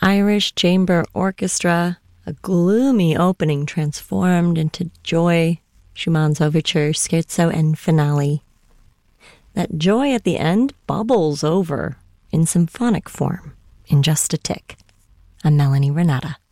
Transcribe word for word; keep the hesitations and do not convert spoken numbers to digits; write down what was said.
Irish chamber orchestra, a gloomy opening transformed into joy, Schumann's overture, scherzo, and finale. That joy at the end bubbles over in symphonic form in just a tick. I'm Melanie Renata.